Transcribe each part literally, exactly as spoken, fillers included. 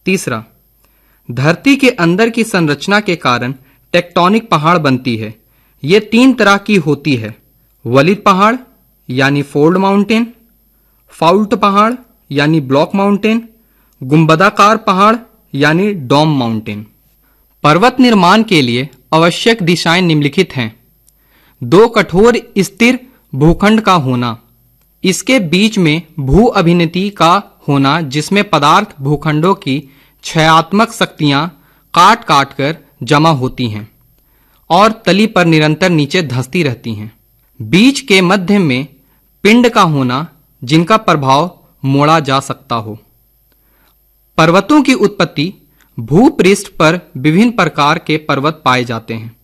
तीसरा, धरती के अंदर की संरचना के कारण टेक्टोनिक पहाड़ बनती है। ये तीन तरह की होती है: वलित पहाड़ यानी फोल्ड माउंटेन, फाउल्ट पहाड़ यानी ब्लॉक माउंटेन, गुंबदाकार पहाड़ यानी डोम माउंटेन। पर्वत निर्माण के लिए आवश्यक दिशाएं निम्नलिखित हैं: दो कठोर स्थिर भूखंड का होना, इसके बीच में भू अभिनति का होना जिसमें पदार्थ भूखंडों की क्षयात्मक शक्तियां काट काट कर जमा होती हैं और तली पर निरंतर नीचे धंसती रहती हैं। बीच के मध्य में पिंड का होना जिनका प्रभाव मोड़ा जा सकता हो। पर्वतों की उत्पत्ति भूपृष्ठ पर विभिन्न प्रकार के पर्वत पाए जाते हैं।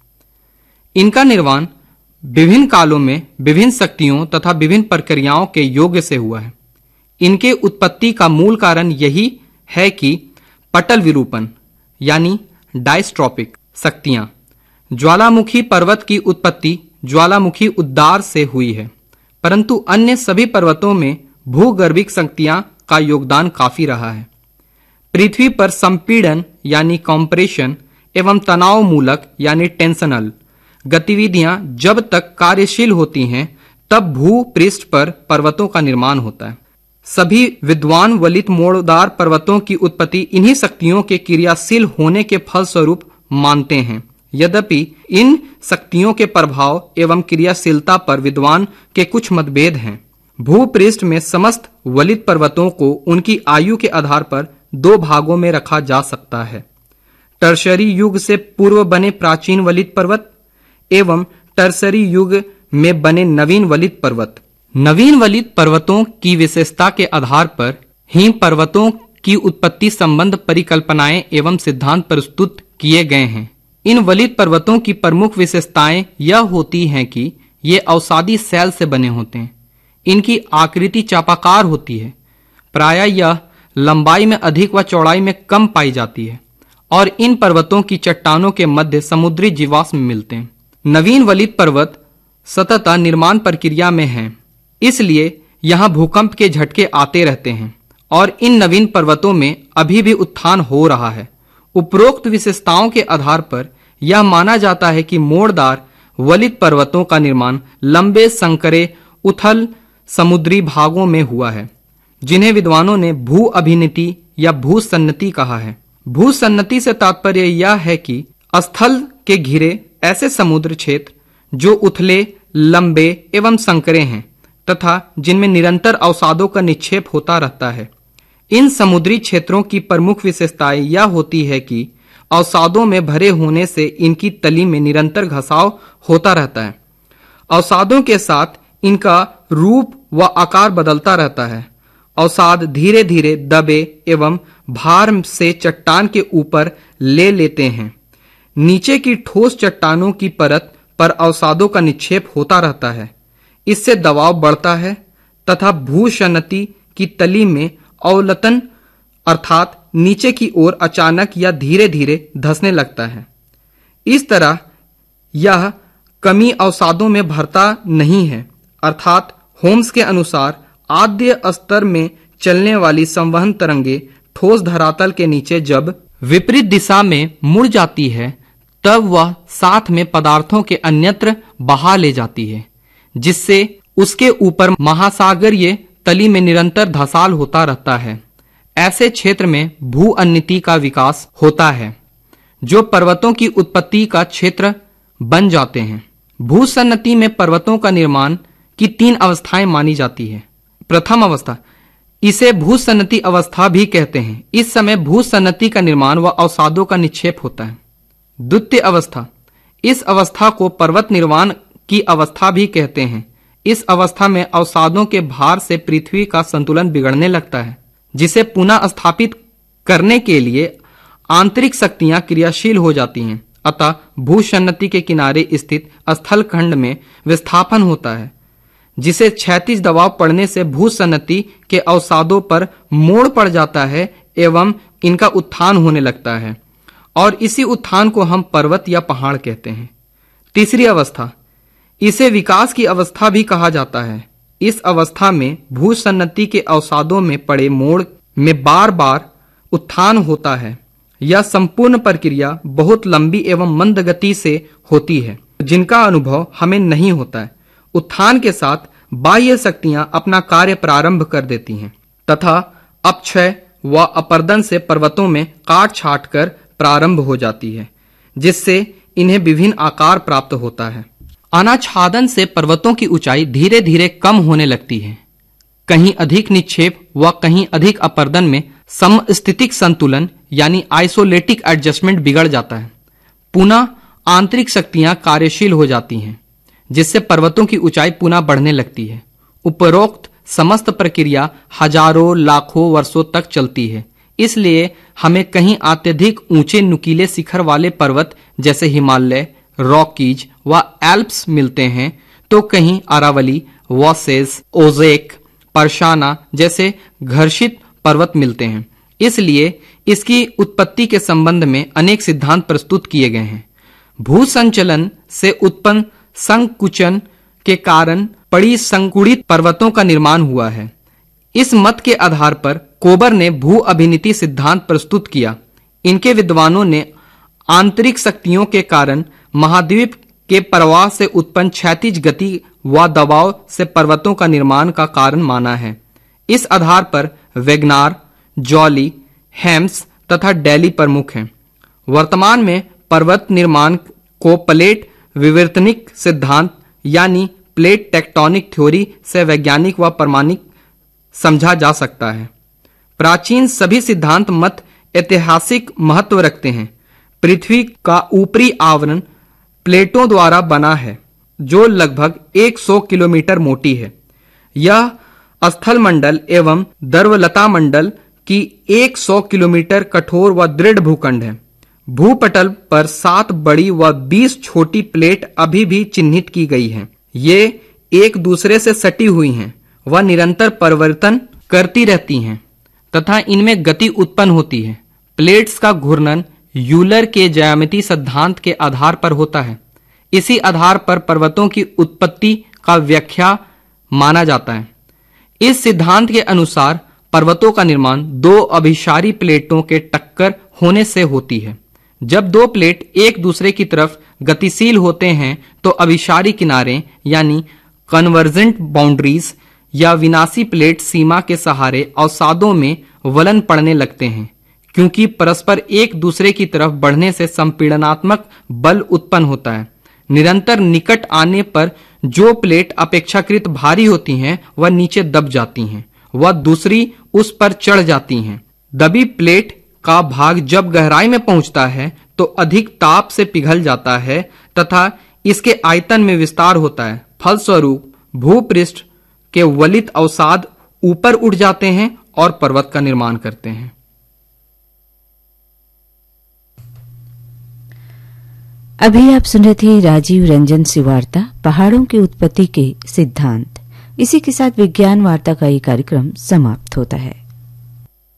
इनका निर्माण विभिन्न कालों में विभिन्न शक्तियों तथा विभिन्न प्रक्रियाओं के योग्य से हुआ है। इनके उत्पत्ति का मूल कारण यही है कि पटल विरूपण यानी डायस्ट्रॉपिक शक्तियां। ज्वालामुखी पर्वत की उत्पत्ति ज्वालामुखी उद्गार से हुई है, परंतु अन्य सभी पर्वतों में भूगर्भिक शक्तियां का योगदान काफी रहा है। पृथ्वी पर संपीड़न यानी कॉम्प्रेशन एवं तनाव मूलक यानी टेंशनल गतिविधियां जब तक कार्यशील होती हैं तब भूपृष्ठ पर पर्वतों का निर्माण होता है। सभी विद्वान वलित मोड़दार पर्वतों की उत्पत्ति इन्हीं शक्तियों के क्रियाशील होने के फलस्वरूप मानते हैं। यद्यपि इन शक्तियों के प्रभाव एवं क्रियाशीलता पर विद्वान के कुछ मतभेद हैं। भूपृष्ठ में समस्त वलित पर्वतों को उनकी आयु के आधार पर दो भागों में रखा जा सकता है: टर्शरी युग से पूर्व बने प्राचीन वलित पर्वत एवं टर्शरी युग में बने नवीन वलित पर्वत। नवीन वलित पर्वतों की विशेषता के आधार पर हिम पर्वतों की उत्पत्ति संबंध परिकल्पनाएं एवं सिद्धांत प्रस्तुत किए गए हैं। इन वलित पर्वतों की प्रमुख विशेषताएं यह होती हैं कि ये अवसादी शैल से बने होते हैं। इनकी आकृति चापाकार होती है, प्रायः यह लंबाई में अधिक व चौड़ाई में कम पाई जाती है और इन पर्वतों की चट्टानों के मध्य समुद्री जीवाश्म मिलते हैं। नवीन वलित पर्वत सतत निर्माण प्रक्रिया में हैं, इसलिए यहाँ भूकंप के झटके आते रहते हैं और इन नवीन पर्वतों में अभी भी उत्थान हो रहा है। उपरोक्त विशेषताओं के आधार पर यह माना जाता है कि मोड़दार वलित पर्वतों का निर्माण लंबे संकरे उथल समुद्री भागों में हुआ है, जिन्हें विद्वानों ने भू अभिनति या भूसन्नति कहा है। भूसन्नति से तात्पर्य यह है कि स्थल के घिरे ऐसे समुद्र क्षेत्र जो उथले, लंबे एवं संकरे हैं तथा जिनमें निरंतर अवसादों का निक्षेप होता रहता है। इन समुद्री क्षेत्रों की प्रमुख विशेषताएं यह होती है कि अवसादों में भरे होने से इनकी तली में निरंतर घसाव होता रहता है। अवसादों के साथ इनका रूप व आकार बदलता रहता है। अवसाद धीरे धीरे दबे एवं भार से चट्टान के ऊपर ले लेते हैं। नीचे की ठोस चट्टानों की परत पर अवसादों का निक्षेप होता रहता है। इससे दबाव बढ़ता है तथा भूसन्नति की तली में अवलतन अर्थात नीचे की ओर अचानक या धीरे धीरे धंसने लगता है। इस तरह यह कमी अवसादों में भरता नहीं है, अर्थात होम्स के अनुसार आद्य स्तर में चलने वाली संवहन तरंगे ठोस धरातल के नीचे जब विपरीत दिशा में मुड़ जाती है तब वह साथ में पदार्थों के अन्यत्र बहा ले जाती है, जिससे उसके ऊपर महासागरीय तली में निरंतर धसाल होता रहता है। ऐसे क्षेत्र में भू उन्नति का विकास होता है जो पर्वतों की उत्पत्ति का क्षेत्र बन जाते हैं। भूसन्नति में पर्वतों का निर्माण की तीन अवस्थाएं मानी जाती है। प्रथम अवस्था, इसे भूसन्नति अवस्था भी कहते हैं। इस समय भूसन्नति का निर्माण व अवसादों का निक्षेप होता है। द्वितीय अवस्था, इस अवस्था को पर्वत निर्माण की अवस्था भी कहते हैं। इस अवस्था में अवसादों के भार से पृथ्वी का संतुलन बिगड़ने लगता है, जिसे पुनः स्थापित करने के लिए आंतरिक शक्तियां क्रियाशील हो जाती हैं। अतः भूसन्नति के किनारे स्थित स्थल खंड में विस्थापन होता है, जिसे क्षैतिज दबाव पड़ने से भूसन्नति के अवसादों पर मोड़ पड़ जाता है एवं इनका उत्थान होने लगता है और इसी उत्थान को हम पर्वत या पहाड़ कहते हैं। तीसरी अवस्था, इसे विकास की अवस्था भी कहा जाता है। इस अवस्था में भूसन्नति के अवसादों में पड़े मोड़ में बार बार उत्थान होता है। यह संपूर्ण प्रक्रिया बहुत लंबी एवं मंद गति से होती है, जिनका अनुभव हमें नहीं होता है। उत्थान के साथ बाह्य शक्तियां अपना कार्य प्रारंभ कर देती हैं तथा अपक्षय व अपर्दन से पर्वतों में काट छाट कर प्रारंभ हो जाती है, जिससे इन्हें विभिन्न आकार प्राप्त होता है। अनाच्छादन से पर्वतों की ऊंचाई धीरे धीरे कम होने लगती है। कहीं अधिक निक्षेप व कहीं अधिक अपर्दन में समस्थितिक संतुलन यानी आइसोलेटिक एडजस्टमेंट बिगड़ जाता है। पुनः आंतरिक शक्तियां कार्यशील हो जाती हैं, जिससे पर्वतों की ऊंचाई पुनः बढ़ने लगती है। उपरोक्त समस्त प्रक्रिया हजारों लाखों वर्षों तक चलती है। इसलिए हमें कहीं अत्यधिक ऊंचे नुकीले शिखर वाले पर्वत जैसे हिमालय, रॉकीज व एल्प्स मिलते हैं, तो कहीं अरावली, वॉसेस, ओजेक, परशाना जैसे घर्षित पर्वत मिलते हैं। इसलिए इसकी उत्पत्ति के संबंध में अनेक सिद्धांत प्रस्तुत किए गए हैं। भूसंचलन से उत्पन्न संकुचन के कारण पड़ी संकुड़ित पर्वतों का निर्माण हुआ है। इस मत के आधार पर कोबर ने भू अभिनीति सिद्धांत प्रस्तुत किया। इनके विद्वानों ने आंतरिक शक्तियों के कारण महाद्वीप के प्रवाह से उत्पन्न क्षैतिज गति व दबाव से पर्वतों का निर्माण का कारण माना है। इस आधार पर वेगनार, जॉली, हेम्स तथा डेली प्रमुख हैं। वर्तमान में पर्वत निर्माण को प्लेट विवर्तनिक सिद्धांत यानी प्लेट टेक्टोनिक थ्योरी से वैज्ञानिक व प्रमाणिक समझा जा सकता है। प्राचीन सभी सिद्धांत मत ऐतिहासिक महत्व रखते हैं। पृथ्वी का ऊपरी आवरण प्लेटों द्वारा बना है, जो लगभग सौ किलोमीटर मोटी है। यह स्थल मंडल एवं द्रवलता मंडल की सौ किलोमीटर कठोर व दृढ़ भूखंड है। भूपटल पर सात बड़ी व बीस छोटी प्लेट अभी भी चिन्हित की गई हैं। ये एक दूसरे से सटी हुई हैं व निरंतर परिवर्तन करती रहती हैं तथा इनमें गति उत्पन्न होती है। प्लेट्स का घूर्णन यूलर के ज्यामिति सिद्धांत के आधार पर होता है। इसी आधार पर पर्वतों की उत्पत्ति का व्याख्या माना जाता है। इस सिद्धांत के अनुसार पर्वतों का निर्माण दो अभिसारी प्लेटों के टक्कर होने से होती है। जब दो प्लेट एक दूसरे की तरफ गतिशील होते हैं तो अभिसारी किनारे यानी कन्वर्जेंट बाउंड्रीज या विनाशी प्लेट सीमा के सहारे अवसादों में वलन पड़ने लगते हैं, क्योंकि परस्पर एक दूसरे की तरफ बढ़ने से संपीड़नात्मक बल उत्पन्न होता है। निरंतर निकट आने पर जो प्लेट अपेक्षाकृत भारी होती हैं वह नीचे दब जाती हैं व दूसरी उस पर चढ़ जाती हैं। दबी प्लेट का भाग जब गहराई में पहुंचता है तो अधिक ताप से पिघल जाता है तथा इसके आयतन में विस्तार होता है। फलस्वरूप भूपृष्ठ के वलित अवसाद ऊपर उठ जाते हैं और पर्वत का निर्माण करते हैं। अभी आप सुन रहे थे राजीव रंजन से वार्ता पहाड़ों की उत्पत्ति के सिद्धांत। इसी के साथ विज्ञान वार्ता का ये कार्यक्रम समाप्त होता है।